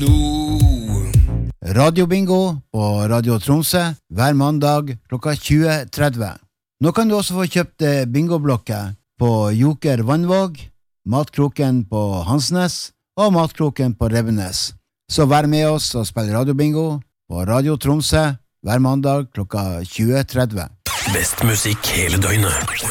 Radiobingo på Radio Tromsø hver mandag klokka 20.30. Nå kan du også få kjøpt bingoblokker på Joker Vannvåg, Matkroken på Hansnes og Matkroken på Revenes. Så vær med oss og spill radiobingo på Radio Tromsø hver mandag klokka 20.30. Best musikk hele døgnet.